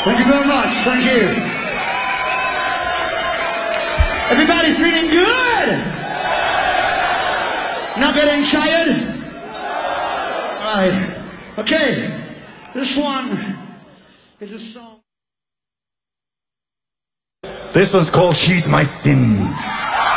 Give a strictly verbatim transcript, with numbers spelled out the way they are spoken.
Thank you very much. Thank you. Everybody feeling good? Not getting tired? All right. Okay. This one is a song. This one's called She's My Sin.